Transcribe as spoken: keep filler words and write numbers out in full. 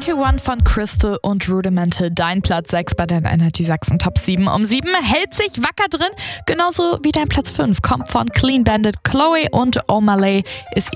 einundneunzig von Crystal und Rudimental, dein Platz sechs bei den Energy Sachsen Top sieben. Um sieben hält sich wacker drin, genauso wie dein Platz fünf kommt von Clean Bandit. Chloe und O'Malley ist